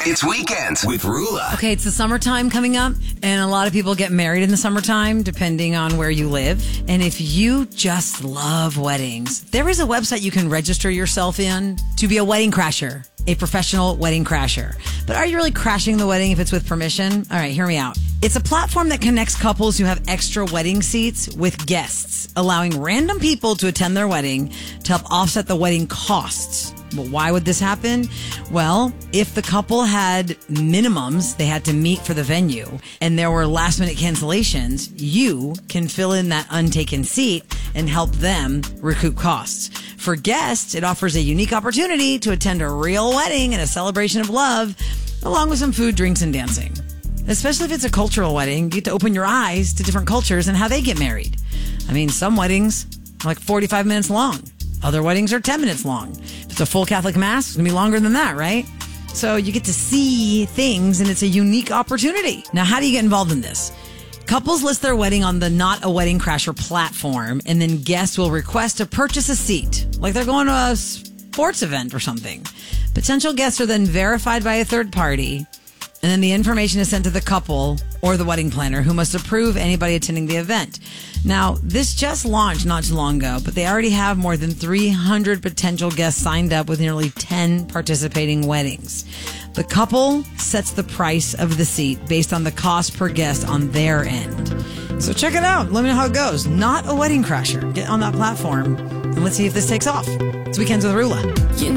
It's Weekends with Rula. Okay, it's the summertime coming up, and a lot of people get married in the summertime, depending on where you live. And if you just love weddings, there is a website you can register yourself in to be a wedding crasher, a professional wedding crasher. But are you really crashing the wedding if it's with permission? All right, hear me out. It's a platform that connects couples who have extra wedding seats with guests, allowing random people to attend their wedding to help offset the wedding costs. But why would this happen? Well, if the couple had minimums they had to meet for the venue and there were last minute cancellations, you can fill in that untaken seat and help them recoup costs. For guests, it offers a unique opportunity to attend a real wedding and a celebration of love, along with some food, drinks, and dancing. Especially if it's a cultural wedding, you get to open your eyes to different cultures and how they get married. I mean, some weddings are like 45 minutes long. Other weddings are 10 minutes long. If it's a full Catholic Mass, it's going to be longer than that, right? So you get to see things, and it's a unique opportunity. Now, how do you get involved in this? Couples list their wedding on the Not a Wedding Crasher platform, and then guests will request to purchase a seat, like they're going to a sports event or something. Potential guests are then verified by a third party, and then the information is sent to the couple or the wedding planner, who must approve anybody attending the event. Now, this just launched not too long ago, but they already have more than 300 potential guests signed up with nearly 10 participating weddings. The couple sets the price of the seat based on the cost per guest on their end. So check it out. Let me know how it goes. Not a Wedding Crasher. Get on that platform and let's see if this takes off. It's Weekends with Rula.